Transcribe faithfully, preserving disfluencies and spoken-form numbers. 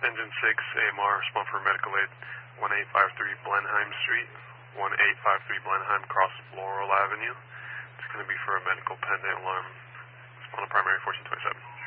Engine six, A M R, respond for medical aid, one eight five three Blenheim Street, one eight five three Blenheim, across Laurel Avenue. It's going to be for a medical pendant alarm. Respond to primary fourteen twenty-seven.